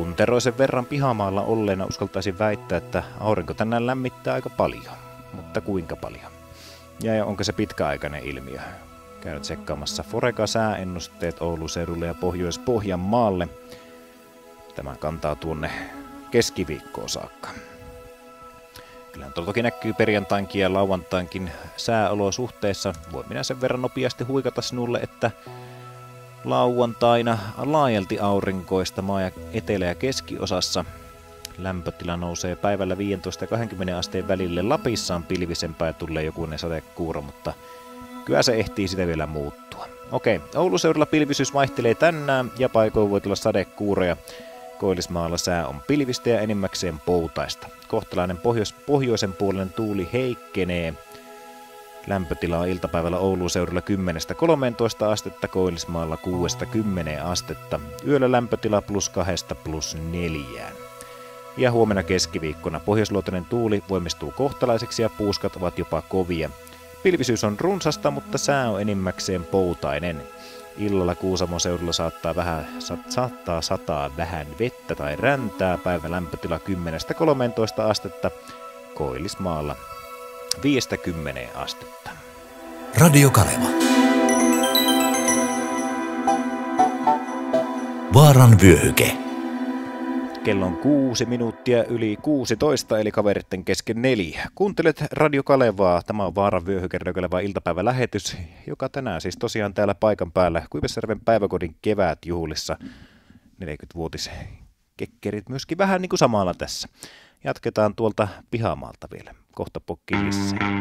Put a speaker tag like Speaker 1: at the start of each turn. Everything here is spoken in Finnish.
Speaker 1: Tunteroisen verran pihamaalla olleena uskaltaisin väittää, että aurinko tänään lämmittää aika paljon. Mutta kuinka paljon? Ja onko se pitkäaikainen ilmiö? Käyn tsekkaamassa Foreca-sääennusteet Oulun seudulle ja Pohjois-Pohjanmaalle. Tämä kantaa tuonne keskiviikkoon saakka. Kyllähän toki näkyy perjantainkin ja lauantainkin sääolosuhteissa. Voin minä sen verran nopeasti huikata sinulle, että lauantaina laajalti aurinkoista maa- ja etelä- ja keskiosassa. Lämpötila nousee päivällä 15 ja 20 asteen välille. Lapissa on pilvisempää ja tulee jokunen sadekuuro, mutta kyllä se ehtii sitä vielä muuttua. Okei, Oulun seudulla pilvisyys vaihtelee tänään ja paikoin voi tulla sadekuuroja. Koillismaalla sää on pilvistä ja enimmäkseen poutaista. Kohtalainen pohjoisen puolen tuuli heikkenee. Lämpötila on iltapäivällä Oulun seudulla 10–13 astetta, Koillismaalla 6–10 astetta. Yöllä lämpötila +2–+4. Ja huomenna keskiviikkona pohjoisluotoinen tuuli voimistuu kohtalaiseksi ja puuskat ovat jopa kovia. Pilvisyys on runsasta, mutta sää on enimmäkseen poutainen. Illalla Kuusamon seudulla saattaa sataa vähän vettä tai räntää. Päivän lämpötila 10–13 astetta. Koillismaalla 5–10 astetta.
Speaker 2: Radio Kaleva. Vaaran vyöhyke.
Speaker 1: Kello on 6 minuuttia yli 16, eli kaveritten kesken 4. Kuuntelet Radio Kalevaa. Tämä on Vaaran vyöhyke Radio Kalevaa iltapäivälähetys, joka tänään siis tosiaan täällä paikan päällä Kuivesjärven päiväkodin kevätjuhlissa. 40-vuotiskekkerit myöskin vähän niin kuin samalla tässä. Jatketaan tuolta pihamaalta vielä. Kohta pokkiin lisää.